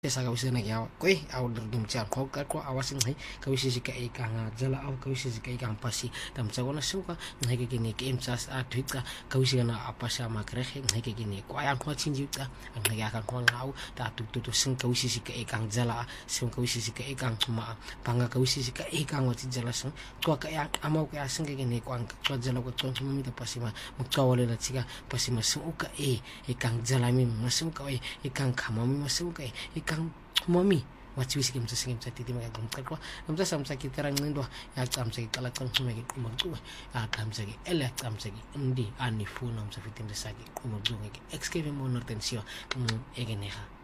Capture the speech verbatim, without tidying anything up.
Sa ka wisina ya koi au dum cha ko ka ko awasin hai ka wisi ka e ka nga jala au ka wisi ka e ka pasi tam cha gona suka ngai ke ni ke imsas a twika ka wisi na apasa ma krehe ngai ke ni ko ya ko chinji ka ngai ya ka ko ngau ta tu tu tu sing ka wisi ka e ka jala sing ka wisi ka e ka ma panga ka wisi ka e ka ngoti jala sing ko ka ya amau ka sing ke ni ko ko jala ko ton mi ta pasi ma mu ka wale la chika pasi ma sing ka e e ka jala mi ma sing ka e e ka khama mi ma sing ka e kang mami wachi wisi kim sing sa titi mga gum ka ko amsa samsa ki terang ndo ya samsa ki kala kon sume ki kumagdu ya samsa ki ele samsa ki ndi ani fu nam sa fitim de sagi kumagdu ki excave mo nortensio kum egeneha